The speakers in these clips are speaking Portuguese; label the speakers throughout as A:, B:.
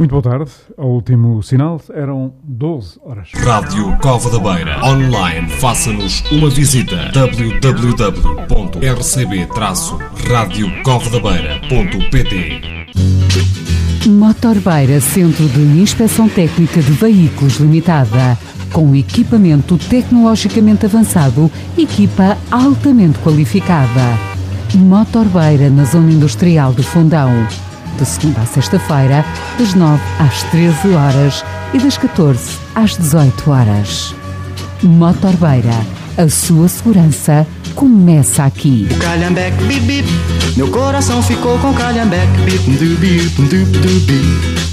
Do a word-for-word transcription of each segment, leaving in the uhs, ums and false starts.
A: Muito boa tarde. Ao último sinal eram doze horas.
B: Rádio Cova da Beira. Online. Faça-nos uma visita. w w w ponto r c b traço radio cova da beira ponto p t.
C: Motor Beira, Centro de Inspeção Técnica de Veículos Limitada. Com equipamento tecnologicamente avançado, equipa altamente qualificada. Motor Beira, na Zona Industrial de Fundão. De segunda a sexta-feira, das nove às treze horas e das catorze às dezoito horas. Motor Beira, a sua segurança começa aqui.
D: Calhambeque, bip, bip. Meu coração ficou com calhambeque, bip, du, bip, du, du, bip.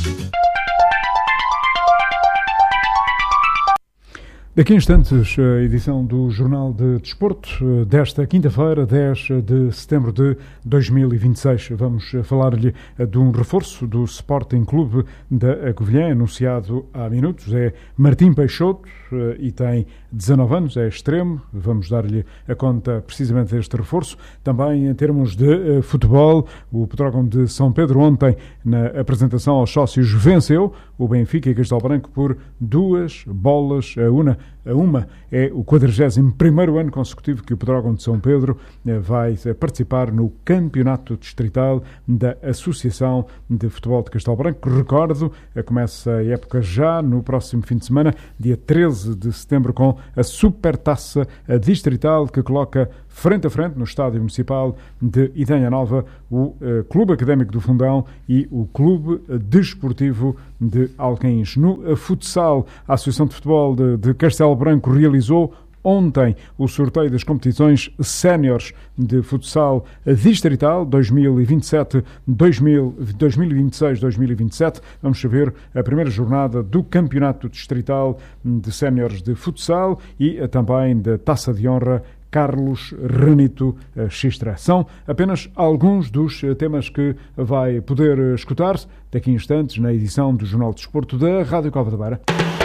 A: Daqui a instantes, a edição do Jornal de Desporto desta quinta-feira, dez de setembro de dois mil e vinte e seis. Vamos falar-lhe de um reforço do Sporting Clube da Covilhã, anunciado há minutos. É Martim Peixoto e tem dezanove anos, é extremo. Vamos dar-lhe a conta precisamente deste reforço. Também em termos de futebol, o Petrógão de São Pedro ontem, na apresentação aos sócios, venceu o Benfica e Castelo Branco por duas bolas a uma. A uma é o quadragésimo primeiro ano consecutivo que o Petrógão de São Pedro vai participar no Campeonato Distrital da Associação de Futebol de Castelo Branco. Recordo, começa a época já no próximo fim de semana, dia treze de setembro, com a Supertaça Distrital, que coloca frente a frente no Estádio Municipal de Idanha Nova o uh, Clube Académico do Fundão e o Clube Desportivo de Alcaíns. No uh, futsal, a Associação de Futebol de, de Castelo Branco realizou ontem o sorteio das competições séniores de futsal distrital dois mil e vinte e sete, dois mil e vinte e seis, dois mil e vinte e sete. Vamos saber a primeira jornada do Campeonato Distrital de Séniores de Futsal e uh, também da Taça de Honra Carlos Renito Xistra. São apenas alguns dos temas que vai poder escutar daqui a instantes na edição do Jornal de Desporto da Rádio Cova da Beira.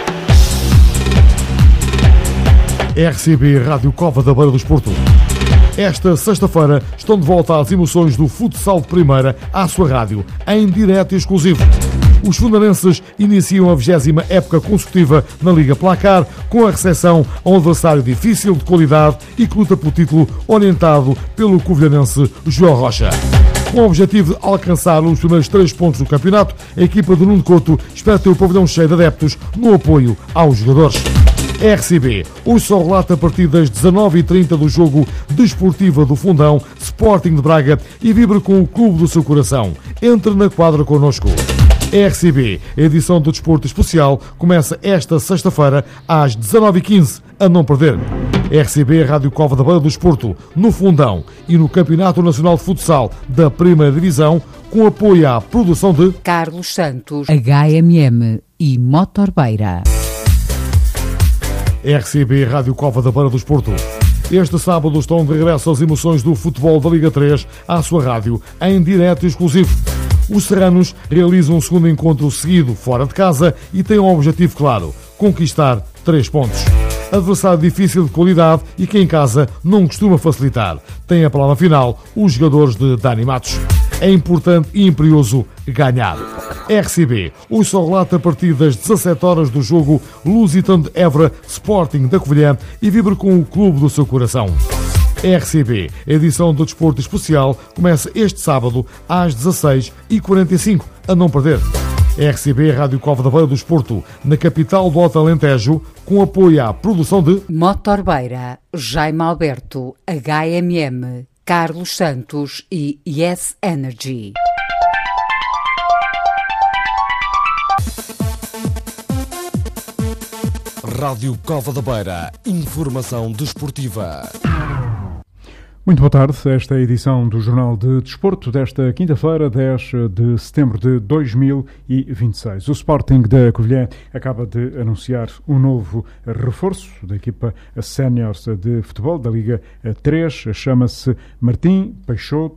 E: R C B Rádio Cova da Beira do Desporto. Esta sexta-feira estão de volta as emoções do futsal de primeira à sua rádio, em direto e exclusivo. Os fundanenses iniciam a vigésima época consecutiva na Liga Placar, com a recepção a um adversário difícil, de qualidade e que luta pelo título, orientado pelo covilhanense João Rocha. Com o objetivo de alcançar os primeiros três pontos do campeonato, a equipa de Nuno Couto espera ter o pavilhão cheio de adeptos no apoio aos jogadores. R C B, hoje só relata a partir das dezanove e trinta do jogo desportivo do Fundão, Sporting de Braga, e vibra com o clube do seu coração. Entre na quadra connosco. R C B, a edição do Desporto Especial, começa esta sexta-feira às dezanove e quinze, a não perder. R C B, Rádio Cova da Beira do Desporto, no Fundão e no Campeonato Nacional de Futsal da Primeira Divisão, com apoio à produção de
C: Carlos Santos, H M M e Motor Beira.
E: R C B, Rádio Cova da Beira do Desporto. Este sábado estão de regresso as emoções do futebol da Liga três à sua rádio, em direto e exclusivo. Os serranos realizam um segundo encontro seguido fora de casa e têm um objetivo claro: conquistar três pontos. Adversário difícil de qualidade e que em casa não costuma facilitar. Tem a palavra final os jogadores de Dani Matos. É importante e imperioso ganhar. R C B, hoje só relata a partir das dezassete horas do jogo Lusitano de Évora, Sporting da Covilhã, e vibra com o clube do seu coração. R C B, a edição do Desporto Especial, começa este sábado às dezasseis e quarenta e cinco, a não perder. R C B, Rádio Cova da Beira do Desporto, na capital do Alto Alentejo, com apoio à produção de
C: Motor Beira, Jaime Alberto, H M M, Carlos Santos e Yes Energy.
B: Rádio Cova da Beira. Informação desportiva.
A: Muito boa tarde, esta é a edição do Jornal de Desporto desta quinta-feira, dez de setembro de dois mil e vinte e seis. O Sporting da Covilhã acaba de anunciar um novo reforço da equipa sénior de futebol da Liga três, chama-se Martim Peixoto,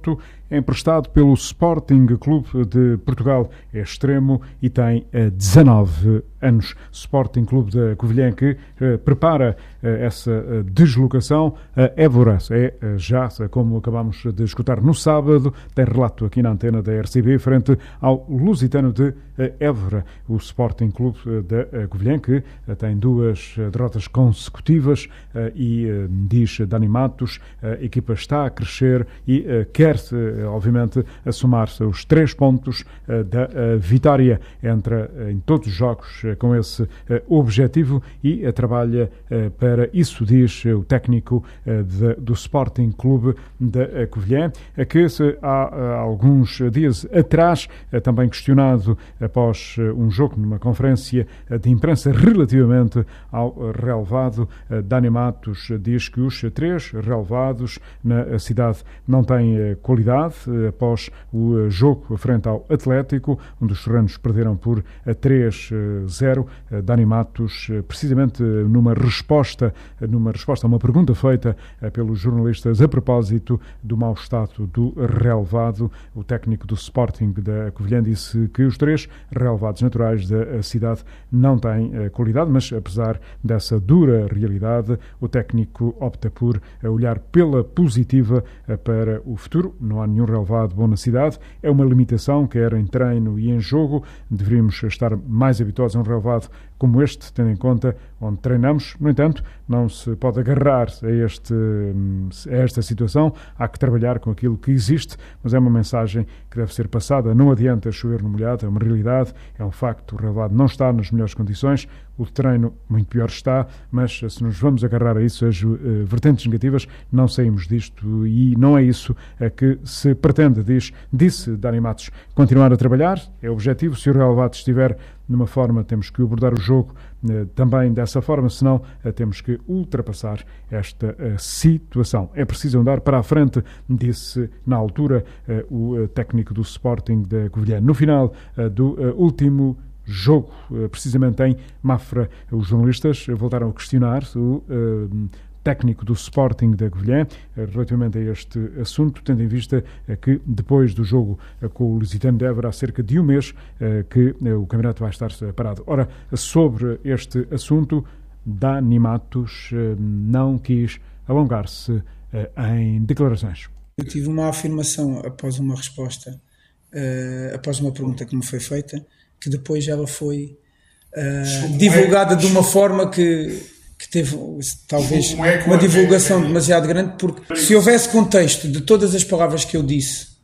A: é emprestado pelo Sporting Clube de Portugal, é extremo e tem dezanove anos. Sporting Clube da Covilhã que uh, prepara uh, essa uh, deslocação a Évora. É uh, já, como acabamos de escutar no sábado, tem relato aqui na antena da R C B, frente ao Lusitano de uh, Évora. O Sporting Clube uh, da uh, Covilhã que uh, tem duas uh, derrotas consecutivas uh, e uh, diz Dani Matos, a equipa está a crescer e uh, quer, uh, obviamente, a somar-se os três pontos uh, da uh, vitória. Entra uh, em todos os jogos com esse uh, objetivo e uh, trabalha uh, para isso, diz uh, o técnico uh, de, do Sporting Clube da uh, Covilhã, uh, que se, há uh, alguns dias atrás, uh, também questionado após uh, um jogo numa conferência uh, de imprensa relativamente ao uh, relevado, uh, Dani Matos uh, diz que os uh, três relevados na uh, cidade não têm uh, qualidade. Uh, após o uh, jogo frente ao Atlético, onde os serranos perderam por uh, três a zero. Dani Matos, precisamente numa resposta, numa resposta a uma pergunta feita pelos jornalistas a propósito do mau estado do relevado, o técnico do Sporting da Covilhã disse que os três relevados naturais da cidade não têm qualidade, mas apesar dessa dura realidade, o técnico opta por olhar pela positiva para o futuro. Não há nenhum relevado bom na cidade, é uma limitação, quer em treino e em jogo, deveríamos estar mais habituados a um relevado como este, tendo em conta onde treinamos. No entanto, não se pode agarrar a, este, a esta situação, há que trabalhar com aquilo que existe, mas é uma mensagem que deve ser passada. Não adianta chover no molhado, é uma realidade, é um facto, o relevado não está nas melhores condições, o treino muito pior está, mas se nos vamos agarrar a isso, as uh, vertentes negativas, não saímos disto e não é isso uh, que se pretende, diz, disse Dani Matos. Continuar a trabalhar é o objetivo, se o relevado estiver numa forma, temos que abordar o jogo uh, também dessa forma, senão uh, temos que ultrapassar esta uh, situação. É preciso andar para a frente, disse na altura uh, o uh, técnico do Sporting da Covilhã. No final uh, do uh, último jogo, uh, precisamente em Mafra, os jornalistas voltaram a questionar o uh, técnico do Sporting da Covilhã relativamente a este assunto, tendo em vista que depois do jogo com o Lusitano de Évora há cerca de um mês que o campeonato vai estar parado. Ora, sobre este assunto, Dani Matos não quis alongar-se em declarações.
F: Eu tive uma afirmação após uma resposta, após uma pergunta que me foi feita, que depois ela foi divulgada de uma forma que que teve talvez uma divulgação demasiado grande, porque se houvesse contexto de todas as palavras que eu disse,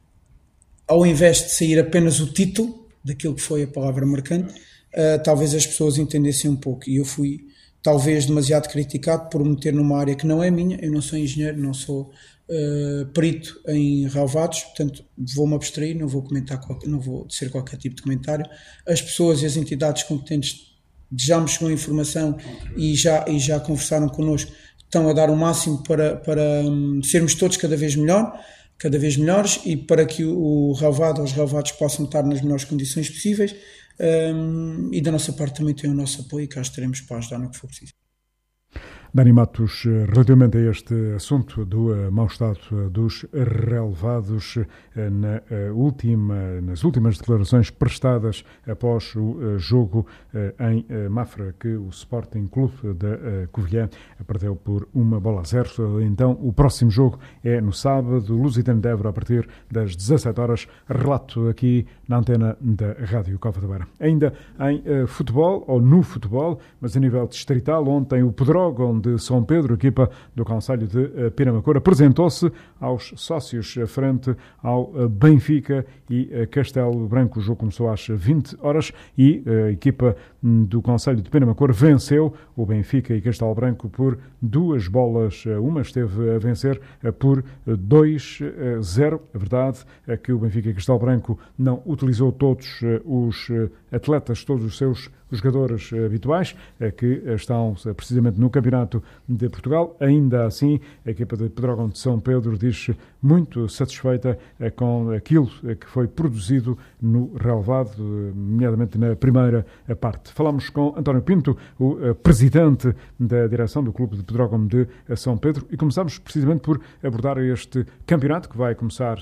F: ao invés de sair apenas o título daquilo que foi a palavra marcante, uh, talvez as pessoas entendessem um pouco, e eu fui talvez demasiado criticado por me meter numa área que não é minha. Eu não sou engenheiro, não sou uh, perito em relevados, portanto vou-me abstrair, não vou comentar, qualquer, não vou dizer qualquer tipo de comentário. As pessoas e as entidades competentes já me chegou a informação e já, e já conversaram connosco, estão a dar o máximo para, para um, sermos todos cada vez melhor, cada vez melhores, e para que o, o relevado ou os relevados possam estar nas melhores condições possíveis, um, e da nossa parte também tem o nosso apoio e cá estaremos para ajudar no que for preciso.
A: Dani Matos, relativamente a este assunto do uh, mau estado uh, dos relevados, uh, na, uh, última, nas últimas declarações prestadas após o uh, jogo uh, em uh, Mafra, que o Sporting Clube da uh, Covilhã perdeu por uma bola a zero. Então, o próximo jogo é no sábado, Lusitano de Évora, a partir das dezassete horas. Relato aqui na antena da Rádio Cova da Beira. Ainda em uh, futebol, ou no futebol, mas a nível distrital, ontem o Pedrógão de São Pedro, equipa do concelho de Penamacor, apresentou-se aos sócios frente ao Benfica e Castelo Branco. O jogo começou às vinte horas e a equipa do concelho de Penamacor venceu o Benfica e Castelo Branco por duas bolas a uma. Esteve a vencer por dois a zero. A verdade é que o Benfica e Castelo Branco não utilizou todos os atletas, todos os seus os jogadores habituais que estão precisamente no Campeonato de Portugal. Ainda assim, a equipa de Pedrógão de São Pedro diz muito satisfeita com aquilo que foi produzido no relevado, nomeadamente na primeira parte. Falamos com António Pinto, o presidente da direção do Clube de Pedrógão de São Pedro, e começamos precisamente por abordar este campeonato que vai começar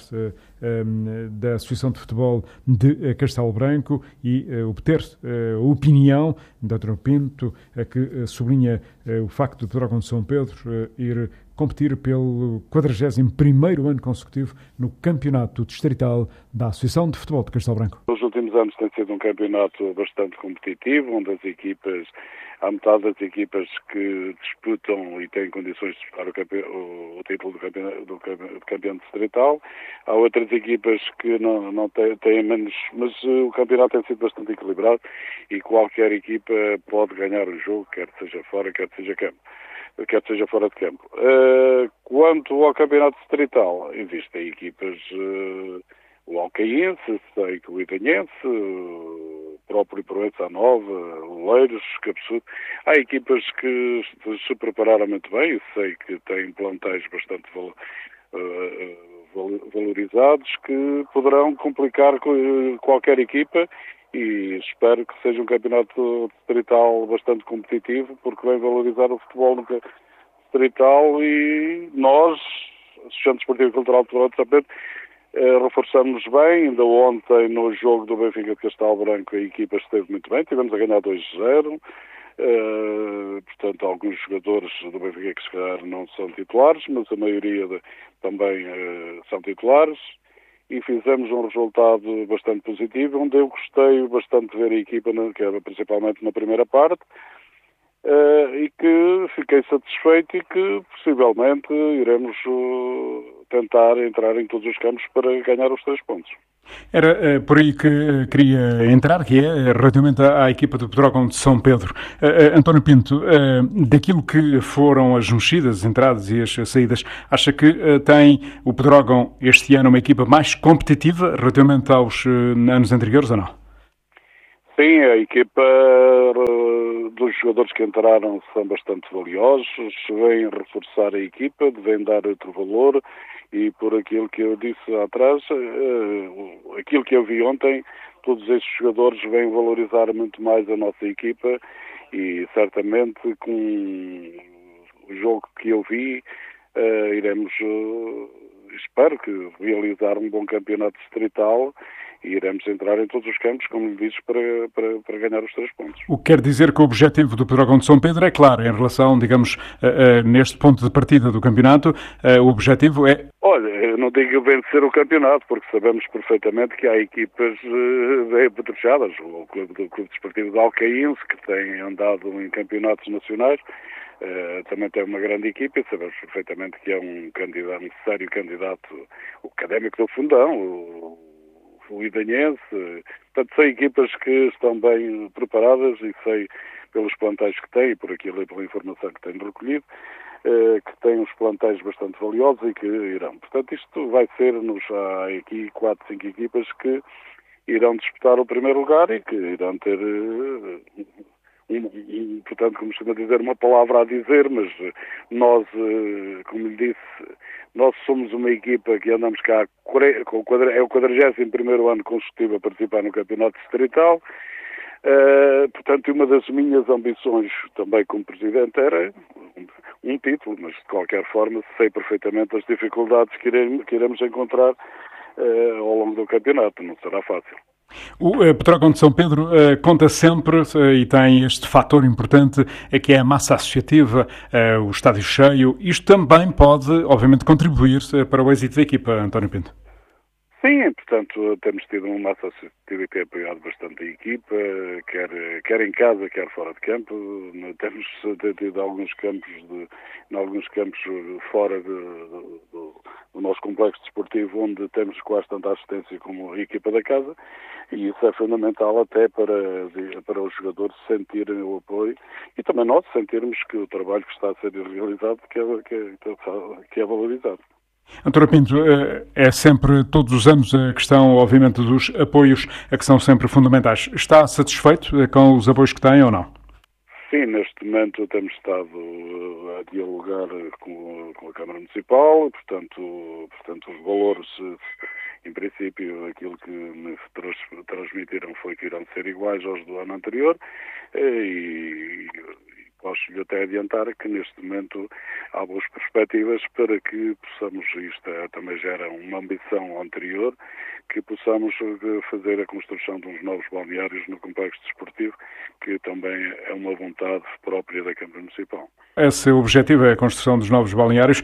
A: da Associação de Futebol de Castelo Branco e obter a opinião de António Pinto, que sublinha o facto de Pedrógão de São Pedro ir competir pelo quadragésimo primeiro ano consecutivo no Campeonato Distrital da Associação de Futebol de Castelo Branco.
G: Nos últimos anos tem sido um campeonato bastante competitivo, onde as equipas, há metade das equipas que disputam e têm condições de disputar o, campe... o título do campeão, do campeão distrital. Há outras equipas que não, não têm, têm menos, mas o campeonato tem sido bastante equilibrado e qualquer equipa pode ganhar o jogo, quer seja fora, quer seja campo. quer seja fora de campo. Uh, quanto ao campeonato distrital, existem equipas, uh, o Alcaense, sei que o Itanhense, o próprio Proença Nova, o Leiros, Capsudo. Há equipas que se prepararam muito bem, e sei que têm plantéis bastante val, uh, valorizados, que poderão complicar qualquer equipa, e espero que seja um campeonato distrital bastante competitivo, porque vem valorizar o futebol no distrital, e nós, Associação Desportiva e Cultural de Pedrógão de São Pedro, eh, reforçamos bem. Ainda ontem, no jogo do Benfica de Castelo Branco, a equipa esteve muito bem, tivemos a ganhar dois a zero, uh, portanto, alguns jogadores do Benfica que se calhar não são titulares, mas a maioria de, também uh, são titulares. E fizemos um resultado bastante positivo, onde eu gostei bastante de ver a equipa, que era principalmente na primeira parte, uh, e que fiquei satisfeito e que possivelmente iremos uh, tentar entrar em todos os campos para ganhar os três pontos.
A: Era uh, por aí que uh, queria entrar, que é relativamente à, à equipa do Pedrógão de São Pedro. Uh, uh, António Pinto, uh, daquilo que foram as mexidas, as entradas e as saídas, acha que uh, tem o Pedrógão este ano uma equipa mais competitiva relativamente aos uh, anos anteriores ou não?
G: Sim, a equipa uh, dos jogadores que entraram são bastante valiosos, vêm reforçar a equipa, devem dar outro valor. E por aquilo que eu disse atrás, uh, aquilo que eu vi ontem, todos estes jogadores vêm valorizar muito mais a nossa equipa, e certamente com o jogo que eu vi, uh, iremos, uh, espero que realizar um bom campeonato distrital, e iremos entrar em todos os campos, como lhe disse, para, para, para ganhar os três pontos.
A: O que quer dizer que o objetivo do Pedrógão de São Pedro é claro, em relação, digamos, uh, uh, neste ponto de partida do campeonato, uh, o objetivo é...
G: Olha, eu não digo vencer o campeonato, porque sabemos perfeitamente que há equipas uh, bem apetrechadas. O Clube do Clube Desportivo de Alcaense, que tem andado em campeonatos nacionais, uh, também tem uma grande equipa, e sabemos perfeitamente que é um candidato, um sério candidato, o Académico do Fundão, o o Idanhense. Portanto, sei equipas que estão bem preparadas, e sei pelos plantéis que têm, por aquilo e pela informação que tenho recolhido, eh, que têm uns plantéis bastante valiosos e que irão. Portanto, isto vai ser-nos, há aqui quatro, cinco equipas que irão disputar o primeiro lugar e que irão ter, eh, um, um, portanto, como costuma dizer, uma palavra a dizer, mas nós, eh, como lhe disse, nós somos uma equipa que andamos cá, com o quadra, é o quadragésimo primeiro ano consecutivo a participar no campeonato distrital. Uh, portanto, uma das minhas ambições também como presidente era um, um título, mas de qualquer forma sei perfeitamente as dificuldades que iremos, que iremos encontrar uh, ao longo do campeonato, não será fácil.
A: O uh, Pedrógão de São Pedro uh, conta sempre uh, e tem este fator importante, é que é a massa associativa, uh, o estádio cheio. Isto também pode, obviamente, contribuir uh, para o êxito da equipa, António Pinto.
G: Sim, portanto, temos tido uma massa associativa que tem apoiado bastante a equipa, quer, quer em casa, quer fora de campo. Temos tido alguns campos, de, em alguns campos fora de, de, de, do nosso complexo desportivo, onde temos quase tanta assistência como a equipa da casa, e isso é fundamental até para, para os jogadores sentirem o apoio, e também nós sentirmos que o trabalho que está a ser realizado que é, que é, que é valorizado.
A: António Pinto, é sempre, todos os anos, a questão, obviamente, dos apoios, a que são sempre fundamentais. Está satisfeito com os apoios que tem ou não?
G: Sim, neste momento temos estado a dialogar com, com a Câmara Municipal, portanto, portanto os valores, em princípio, aquilo que me trans, transmitiram foi que irão ser iguais aos do ano anterior e posso-lhe até adiantar que neste momento há boas perspectivas para que possamos, isto é, também já era uma ambição anterior, que possamos fazer a construção de uns novos balneários no complexo desportivo, que também é uma vontade própria da Câmara Municipal.
A: Esse objetivo, é a construção dos novos balneários,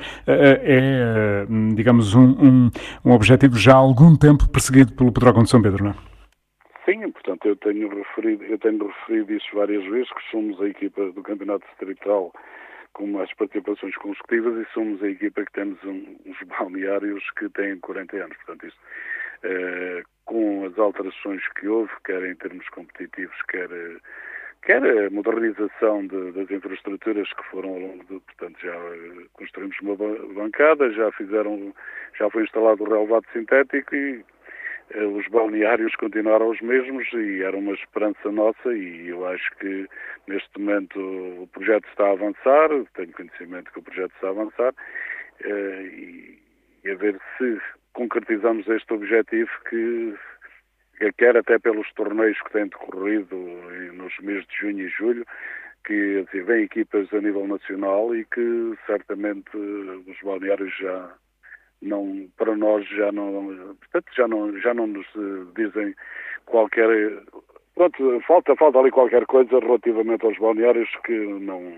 A: é, digamos, um, um, um objetivo já há algum tempo perseguido pelo Pedrógão de São Pedro, não é?
G: Sim, portanto, eu tenho referido, eu tenho referido isso várias vezes, que somos a equipa do Campeonato Distrital com mais participações consecutivas e somos a equipa que temos um, uns balneários que têm quarenta anos. Portanto, isso, eh, com as alterações que houve, quer em termos competitivos, quer, quer a modernização de, das infraestruturas que foram ao longo de, portanto, já construímos uma bancada, já fizeram, já foi instalado o relevado sintético e os balneários continuaram os mesmos e era uma esperança nossa e eu acho que neste momento o projeto está a avançar, tenho conhecimento que o projeto está a avançar e a ver se concretizamos este objetivo que quer até pelos torneios que têm decorrido nos meses de junho e julho, que assim, vêm equipas a nível nacional e que certamente os balneários já não, para nós já não, portanto, já não, já não nos dizem qualquer, pronto, falta, falta ali qualquer coisa relativamente aos balneários que não,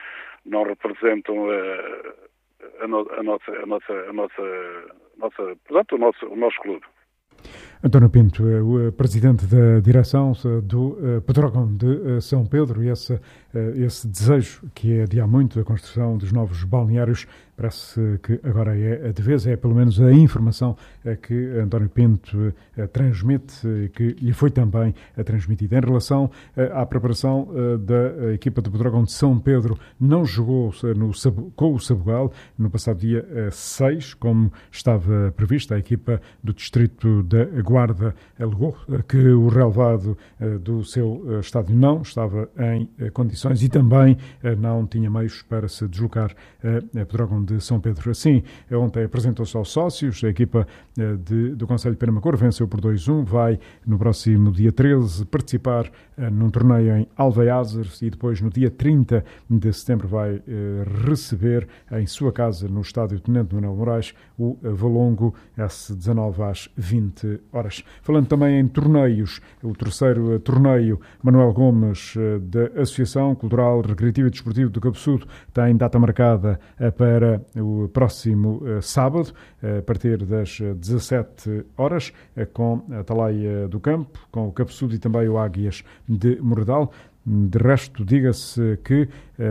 G: não representam a, a, no, a nossa, a nossa, a nossa, nossa, portanto, o nosso, o nosso clube.
A: António Pinto, o presidente da direção do Pedrógão de São Pedro, e esse, esse desejo que é de há muito da construção dos novos balneários, parece que agora é de vez, é pelo menos a informação que António Pinto transmite e que lhe foi também transmitida. Em relação à preparação da equipa do Pedrógão de São Pedro, não jogou no, com o Sabugal no passado dia seis, como estava previsto. A equipa do distrito da Guarda alegou que o relevado do seu estádio não estava em condições e também não tinha meios para se deslocar a Pedrógão de São Pedro. Assim, ontem apresentou-se aos sócios, a equipa de, do Concelho de Penamacor venceu por dois a um, vai no próximo dia treze participar num torneio em Alveiazes e depois no dia trinta de setembro vai receber em sua casa, no estádio Tenente Manuel Moraes, o Valongo S dezanove às vinte horas. Falando também em torneios, o terceiro torneio Manuel Gomes da Associação Cultural, Recreativa e Desportiva do Cabeçudo tem data marcada para o próximo sábado, a partir das dezassete horas, com a Atalaia do Campo, com o Cabeçudo e também o Águias de Moredal. De resto, diga-se que uh,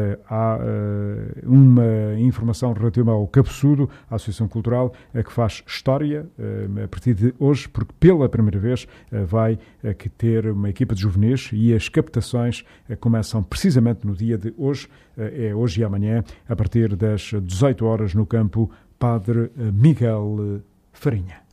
A: há uh, uma informação relativa ao Cabeçudo, a Associação Cultural, uh, que faz história uh, a partir de hoje, porque pela primeira vez uh, vai uh, que ter uma equipa de juvenis e as captações uh, começam precisamente no dia de hoje, uh, é hoje e amanhã, a partir das dezoito horas no campo Padre Miguel Farinha.